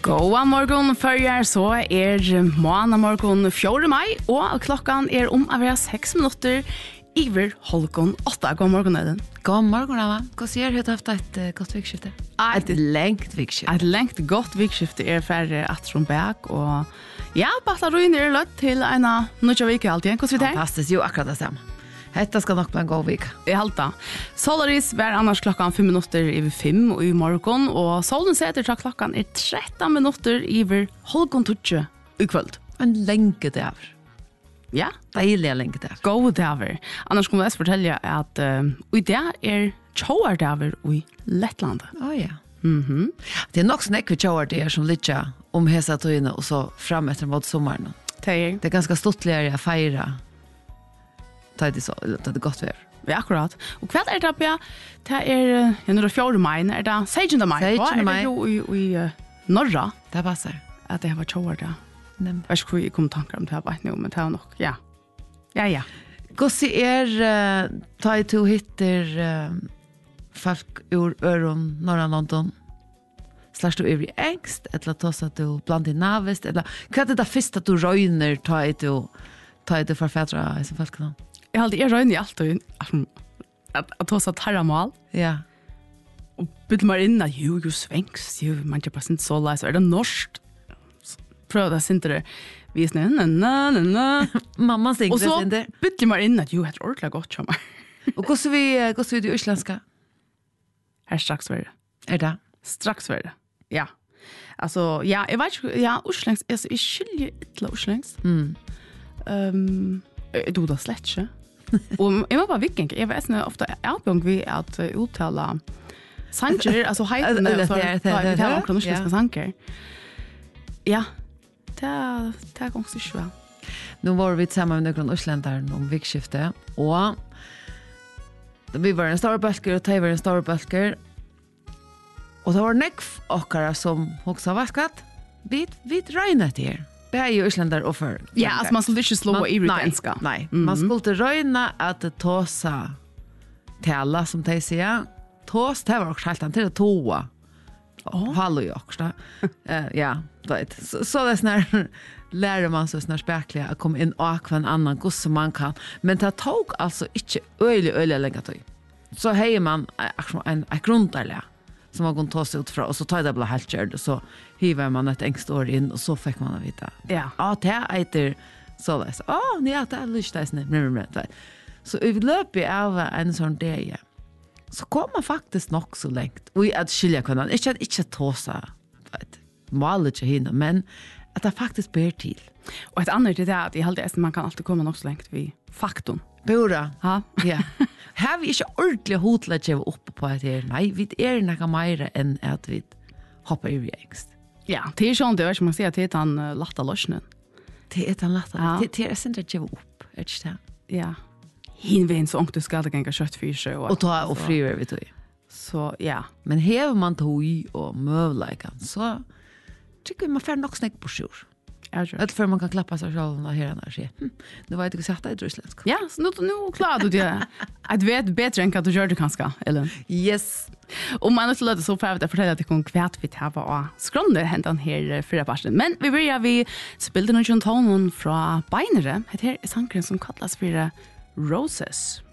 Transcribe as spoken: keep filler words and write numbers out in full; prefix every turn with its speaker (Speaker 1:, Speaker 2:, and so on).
Speaker 1: God morgon förjar så är måndag morgon fjärde maj och klockan är om att vara sex minuter över halvgång åtta. God morgon Ellen.
Speaker 2: God morgon Ava. Hur ser du haft ett uh, gott vikskifte? Ett längt vikskifte.
Speaker 1: Ett längt gott vikskifte är färre att från back och ja, bara då in i lött till en nya vecka alltid. Hur ser det?
Speaker 2: Fantastiskt, jo akkurat det samma. Hetta ska nog bli en god vecka.
Speaker 1: I halta. Solaris var annars klockan fem minuter över fem och i morgon och solen sätter så klockan är tretton minuter över halvgång tutje i kväll.
Speaker 2: En länge där.
Speaker 1: Ja,
Speaker 2: deilig länge där.
Speaker 1: God dagar. Annars kommer jag att fortälja att uh, i det är tjoar dagar i Lettland.
Speaker 2: Oh ja.
Speaker 1: Mhm.
Speaker 2: Det är nog snäck tjoar där som lite om hesa tøyne och så fram efter mot sommaren.
Speaker 1: Det är
Speaker 2: det är ganska stortligare att fira. Ta det så det är gott väder.
Speaker 1: Ja, akkurat. Och kväll är det på det är jag nu fjärde maj är det sjätte maj.
Speaker 2: sjätte maj
Speaker 1: i i uh, norra.
Speaker 2: Det passar.
Speaker 1: Att det var tjoar där.
Speaker 2: Nem.
Speaker 1: Jag ska ju komma tankar om det här bara nu men det är nog. Ja. Ja ja.
Speaker 2: Gossi er uh, ta to hitter uh, folk ur öron norra London. Slash du över ängst eller tas att du bland i navest eller vad är det första du röjner ta it du ta it för fädra så folk kan.
Speaker 1: Jag hade jag röjner alltid att att ta så terramal.
Speaker 2: Ja.
Speaker 1: Och bytte man in att ju ju svängs ju man inte passar så läs är det norskt. Pröva det inte det. Vi snä na na na.
Speaker 2: Mamma säger det inte.
Speaker 1: Och så bytte man in att ju heter ordentligt gott som.
Speaker 2: Och hur så vi hur så vi det isländska?
Speaker 1: Här strax var det.
Speaker 2: Är det?
Speaker 1: Strax var det. Ja. Alltså ja, jag vet inte ja, urslängst alltså jag skiljer ett urslängst.
Speaker 2: Mm.
Speaker 1: Ehm du då slätche. Och jag var bara vilken jag vet inte ofta är vi att uttala sanger alltså hejten för att ta några norska sanger. Ja. Det det går så svårt.
Speaker 2: Nu var vi tillsammans med några isländare om vikskifte och vi var en stor balker och det var en stor balker. Och det var nekv okkara som också har vaskat. Vi vi regnet här. Det är ju isländare och för.
Speaker 1: Ja, alltså man skulle inte slå i rytmenska.
Speaker 2: Nej, nej. Man skulle regna att tåsa tala som de säger. Tås, det var också helt till att toa. Oh. Hallo ju också. uh, ja, vet. Så, så det när lär man så snart spärkliga att komma in och en annan goss som man kan. Men det tog alltså inte öle öle länge till. Så hej man en en grundarliga som man kan ta sig ut från och så tar det bara helt kört så hivar man ett engst år in och så fick man veta.
Speaker 1: Ja.
Speaker 2: Ja, det heter så där. Ja, ni har det lustigt snä. Så vi löper av en sån där. Så kommer faktiskt nog så längt. Och att skilja kunna inte att inte tåsa vet målet ju hinna men att det faktiskt ber till.
Speaker 1: Och ett annat är det att i allt man kan alltid komma nog så längt vid faktorn.
Speaker 2: Bora.
Speaker 1: Ja.
Speaker 2: Ja. Har vi inte ordentligt hotlat ge upp på att det nej, vi är några mer än att vi hoppar i ängst.
Speaker 1: Ja, det är sånt det är som man säger till han uh, latta lossnen.
Speaker 2: Det är han latta.
Speaker 1: Ja.
Speaker 2: Det det är inte att ge upp, är det inte?
Speaker 1: Ja. Hinvin så ångte ska det gänga kött för sig
Speaker 2: och ta och frier vet du. Så
Speaker 1: ja.
Speaker 2: Men häver man tog och mövlikan så tycker man får nog snäck på sjur. Att för man kan klappa sig själv och höra när sig. Hm, nu vet jag inte sätta i isländska.
Speaker 1: Ja, så nu nu klarar du det. Att vet bättre än att du gör det kanske, eller?
Speaker 2: Yes.
Speaker 1: Och man måste låta så för att fortälja att det kom kvärt vi tar och skronde händan här förra parten. Men vi börjar vi spelade någon tonen från Beinere. Det här är sankren som kallas för Roses.